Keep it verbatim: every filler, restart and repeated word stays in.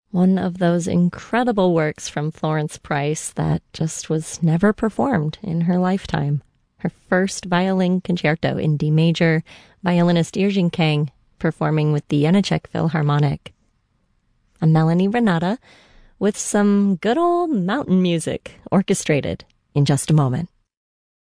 One of those incredible works from Florence Price that just was never performed in her lifetime. Her first violin concerto in D major, violinist Irving Kang performing with the Janáček Philharmonic. I'm Melanie Renata with some good old mountain music orchestrated in just a moment.